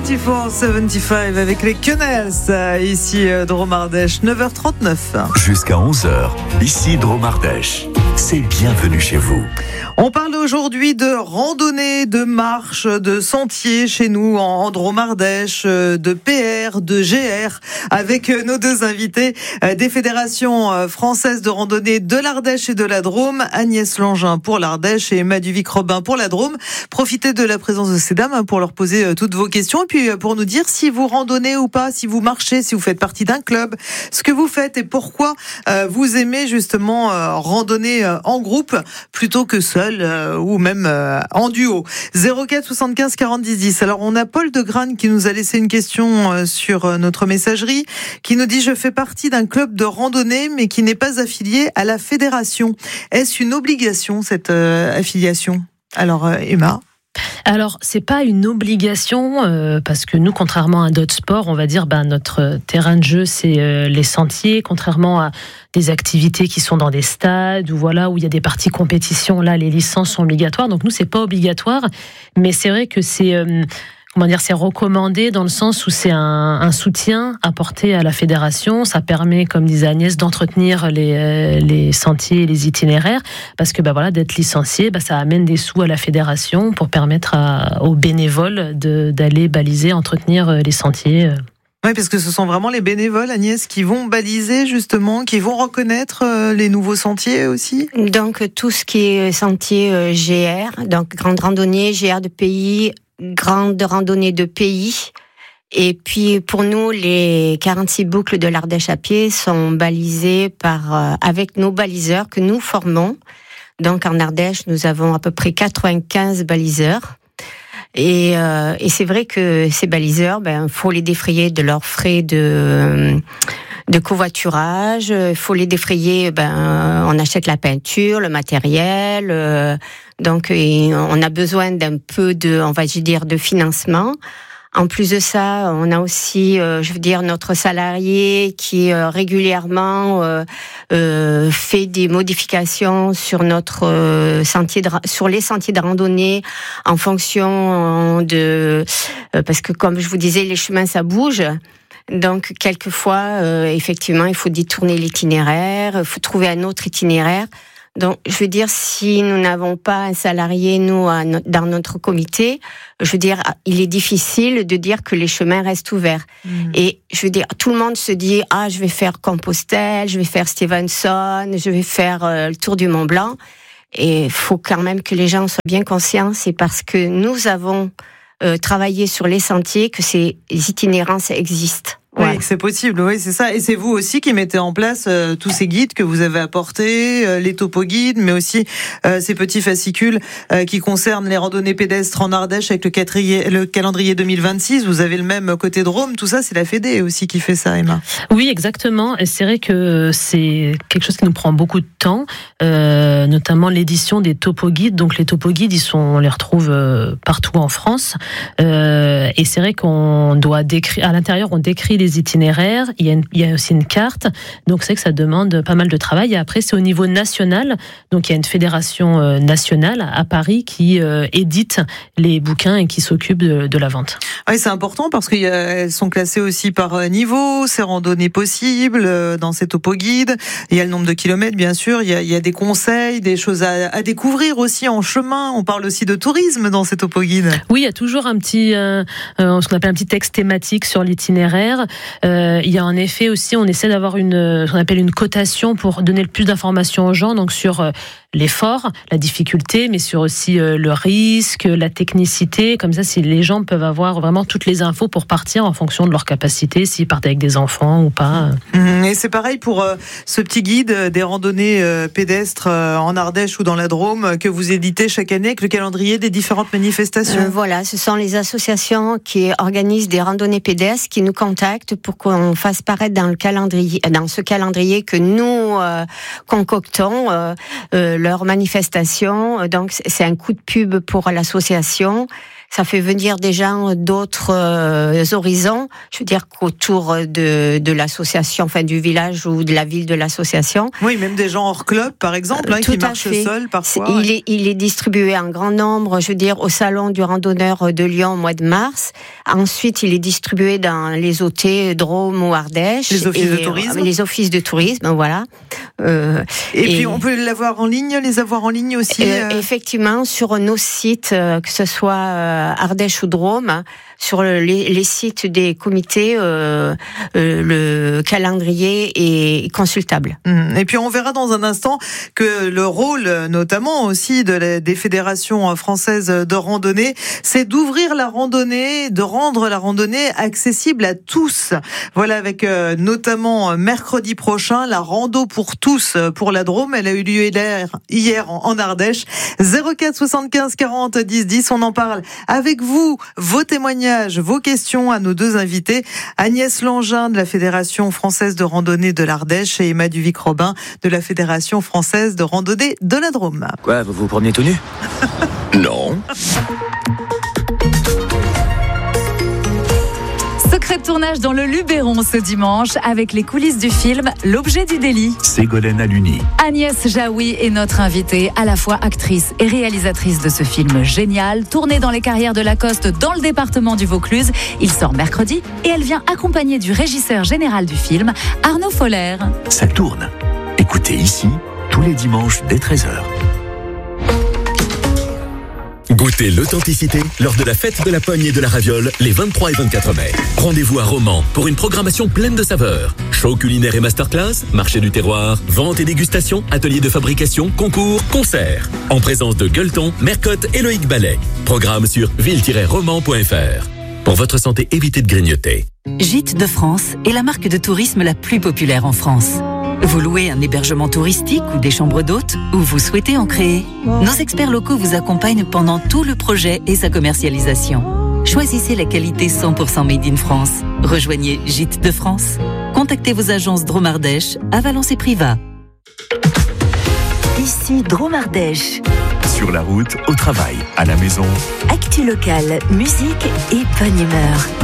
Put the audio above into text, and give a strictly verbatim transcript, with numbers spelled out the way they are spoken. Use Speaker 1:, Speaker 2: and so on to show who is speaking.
Speaker 1: vingt-quatre soixante-quinze avec les Quenelles, ici Dromardèche, neuf heures trente-neuf.
Speaker 2: Jusqu'à onze heures, ici Dromardèche. C'est bienvenue chez vous.
Speaker 1: On parle aujourd'hui de randonnée, de marche, de sentiers chez nous en Dromardèche, de P R, de G R, avec nos deux invités des fédérations françaises de randonnée de l'Ardèche et de la Drôme, Agnès Langin pour l'Ardèche et Emma Duvic-Robin pour la Drôme. Profitez de la présence de ces dames pour leur poser toutes vos questions et puis pour nous dire si vous randonnez ou pas, si vous marchez, si vous faites partie d'un club, ce que vous faites et pourquoi vous aimez justement randonner en groupe plutôt que seul ou même en duo. zéro quatre soixante-quinze quarante dix dix. Alors on a Paul de Grane qui nous a laissé une question sur notre messagerie qui nous dit: je fais partie d'un club de randonnée mais qui n'est pas affilié à la fédération. Est-ce une obligation cette affiliation? Alors Emma?
Speaker 3: Alors, c'est pas une obligation euh, parce que nous, contrairement à d'autres sports, on va dire, ben notre terrain de jeu, c'est euh, les sentiers, contrairement à des activités qui sont dans des stades ou voilà où il y a des parties compétition. Là, les licences sont obligatoires. Donc nous, c'est pas obligatoire, mais c'est vrai que c'est euh, comment dire, c'est recommandé dans le sens où c'est un, un soutien apporté à la fédération. Ça permet, comme disait Agnès, d'entretenir les, euh, les sentiers et les itinéraires, parce que bah voilà, d'être licencié, bah ça amène des sous à la fédération pour permettre à, aux bénévoles de, d'aller baliser, entretenir les sentiers.
Speaker 1: Oui, parce que ce sont vraiment les bénévoles, Agnès, qui vont baliser justement, qui vont reconnaître les nouveaux sentiers aussi.
Speaker 4: Donc tout ce qui est sentier G R, donc grande randonnée, G R de pays, grande randonnée de pays. Et puis pour nous, les quarante-six boucles de l'Ardèche à pied sont balisées par, euh, avec nos baliseurs que nous formons. Donc en Ardèche, nous avons à peu près quatre-vingt-quinze baliseurs. Et, euh, et c'est vrai que ces baliseurs, ben, faut les défrayer de leurs frais de, de covoiturage. Il faut les défrayer, ben, on achète la peinture, le matériel. Euh, donc, on a besoin d'un peu de, on va dire, de financement. En plus de ça, on a aussi, euh, je veux dire, notre salarié qui euh, régulièrement euh, euh, fait des modifications sur notre euh, sentier, de, sur les sentiers de randonnée en fonction de, euh, parce que comme je vous disais, les chemins ça bouge. Donc quelquefois, euh, effectivement, il faut détourner l'itinéraire, il faut trouver un autre itinéraire. Donc, je veux dire, si nous n'avons pas un salarié, nous, dans notre comité, je veux dire, il est difficile de dire que les chemins restent ouverts. Mmh. Et je veux dire, tout le monde se dit, ah, je vais faire Compostelle, je vais faire Stevenson, je vais faire euh, le Tour du Mont Blanc. Et il faut quand même que les gens soient bien conscients, c'est parce que nous avons euh, travaillé sur les sentiers que ces itinérances existent.
Speaker 1: Oui,
Speaker 4: Voilà.
Speaker 1: c'est possible, oui, c'est ça. Et c'est vous aussi qui mettez en place euh, tous ces guides que vous avez apportés, euh, les topo-guides, mais aussi euh, ces petits fascicules euh, qui concernent les randonnées pédestres en Ardèche avec le, quatrier, le calendrier deux mille vingt-six. Vous avez le même côté Drôme, tout ça, c'est la Fédé aussi qui fait ça, Emma.
Speaker 3: Oui, exactement. Et c'est vrai que c'est quelque chose qui nous prend beaucoup de temps, euh, notamment l'édition des topo-guides. Donc les topo-guides, ils sont, on les retrouve euh, partout en France. Euh, et c'est vrai qu'on doit décrire, à l'intérieur, on décrit les itinéraires, il y, a une, il y a aussi une carte, donc c'est que ça demande pas mal de travail. Et après, c'est au niveau national, donc il y a une fédération euh, nationale à Paris qui euh, édite les bouquins et qui s'occupe de, de la vente.
Speaker 1: Oui, c'est important parce qu'elles sont classées aussi par niveau, ces randonnées possibles euh, dans ces topo-guides. Il y a le nombre de kilomètres, bien sûr, il y a, il y a des conseils, des choses à, à découvrir aussi en chemin. On parle aussi de tourisme dans ces topo-guides.
Speaker 3: Oui, il y a toujours un petit, euh, euh, ce qu'on appelle un petit texte thématique sur l'itinéraire. Euh, il y a en effet aussi, on essaie d'avoir une, ce qu'on appelle une cotation pour donner le plus d'informations aux gens, donc sur euh, l'effort, la difficulté, mais sur aussi euh, le risque, la technicité. Comme ça, si les gens peuvent avoir vraiment toutes les infos pour partir en fonction de leur capacité, s'ils partent avec des enfants ou pas.
Speaker 1: Et c'est pareil pour euh, ce petit guide des randonnées euh, pédestres euh, en Ardèche ou dans la Drôme que vous éditez chaque année avec le calendrier des différentes manifestations.
Speaker 4: Euh, voilà, ce sont les associations qui organisent des randonnées pédestres qui nous contactent pour qu'on fasse paraître dans le calendrier, dans ce calendrier que nous euh, concoctons euh, euh, leurs manifestations. Donc c'est un coup de pub pour l'association. ça fait venir des gens d'autres euh, horizons. Je veux dire qu'autour de, de l'association, enfin du village ou de la ville de l'association.
Speaker 1: Oui, même des gens hors club, par exemple, hein, qui marchent seuls parfois.
Speaker 4: Il,
Speaker 1: ouais.
Speaker 4: est, il est distribué en grand nombre, je veux dire, au salon du randonneur de Lyon au mois de mars. Ensuite, il est distribué dans les O T, Drôme ou Ardèche.
Speaker 1: Les offices
Speaker 4: et,
Speaker 1: de tourisme.
Speaker 4: Les offices de tourisme, voilà. Euh,
Speaker 1: et, et puis, on peut l'avoir en ligne, les avoir en ligne aussi
Speaker 4: euh,
Speaker 1: euh...
Speaker 4: Effectivement, sur nos sites, euh, que ce soit euh, Ardèche ou Drôme, sur les, les sites des comités, euh, euh, le calendrier est consultable.
Speaker 1: Et puis on verra dans un instant que le rôle, notamment aussi de la, des fédérations françaises de randonnée, c'est d'ouvrir la randonnée, de rendre la randonnée accessible à tous. Voilà, avec euh, notamment mercredi prochain, la rando pour tous pour la Drôme. Elle a eu lieu hier en, en Ardèche. zéro quatre soixante-quinze quarante dix dix, on en parle avec vous, vos témoignages, vos questions à nos deux invités, Agnès Langin de la Fédération française de randonnée de l'Ardèche et Emma Duvic-Robin de la Fédération française de randonnée de la Drôme.
Speaker 5: Quoi, vous vous promenez tout nu ?
Speaker 2: Non.
Speaker 6: Secret de tournage dans le Luberon ce dimanche avec les coulisses du film L'objet du délit.
Speaker 2: Ségolène Aluni.
Speaker 6: Agnès Jaoui est notre invitée, à la fois actrice et réalisatrice de ce film génial, tourné dans les carrières de Lacoste dans le département du Vaucluse. Il sort mercredi et elle vient accompagnée du régisseur général du film, Arnaud Foller.
Speaker 2: Ça tourne. Écoutez ici, tous les dimanches dès treize heures.
Speaker 7: Goûtez l'authenticité lors de la fête de la pogne et de la raviole les vingt-trois et vingt-quatre mai. Rendez-vous à Romans pour une programmation pleine de saveurs. Show culinaire et masterclass, marché du terroir, vente et dégustation, atelier de fabrication, concours, concerts. En présence de Gueuleton, Mercotte et Loïc Ballet. Programme sur ville tiret romans point f r. Pour votre santé, évitez de grignoter.
Speaker 8: Gîtes de France est la marque de tourisme la plus populaire en France. Vous louez un hébergement touristique ou des chambres d'hôtes ou vous souhaitez en créer? Nos experts locaux vous accompagnent pendant tout le projet et sa commercialisation. Choisissez la qualité cent pour cent made in France. Rejoignez Gîtes de France. Contactez vos agences Drôme Ardèche à Valence et Privas.
Speaker 9: Ici Drôme Ardèche.
Speaker 2: Sur la route, au travail, à la maison.
Speaker 9: Actu locale, musique et bonne humeur.